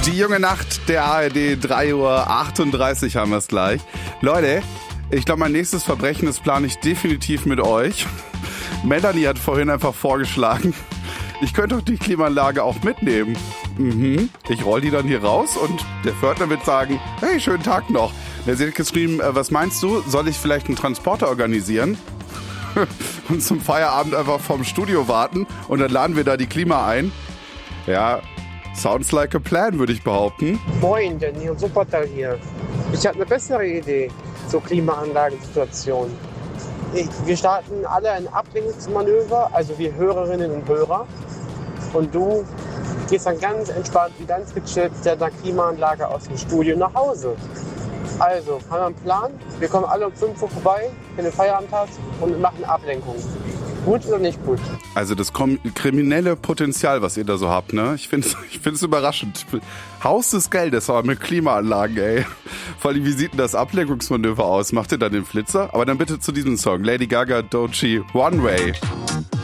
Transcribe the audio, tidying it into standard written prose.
Die junge Nacht der ARD, 3:38 Uhr haben wir es gleich. Leute, ich glaube, mein nächstes Verbrechen, das plane ich definitiv mit euch. Melanie hat vorhin einfach vorgeschlagen, ich könnte doch die Klimaanlage auch mitnehmen. Ich roll die dann hier raus und der Pförtner wird sagen, hey, schönen Tag noch. Der hat geschrieben, was meinst du, soll ich vielleicht einen Transporter organisieren? Und zum Feierabend einfach vom Studio warten und dann laden wir da die Klima ein. Ja, sounds like a plan, würde ich behaupten. Moin, Danny und Supertal hier. Ich habe eine bessere Idee zur Klimaanlagensituation. Wir starten alle ein Ablenkungsmanöver, also wir Hörerinnen und Hörer. Und du gehst dann ganz entspannt, wie ganz gechillt mit der Klimaanlage aus dem Studio nach Hause. Also, haben wir einen Plan? Wir kommen alle um 5 Uhr vorbei, wenn du Feierabend hast und machen Ablenkung. Gut oder nicht gut? Also das kriminelle Potenzial, was ihr da so habt, ne? Ich find's überraschend. Haus des Geldes, aber mit Klimaanlagen, ey. Vor allem, wie sieht denn das Ablenkungsmanöver aus? Macht ihr da den Flitzer? Aber dann bitte zu diesem Song. Lady Gaga, Doechii, One Way.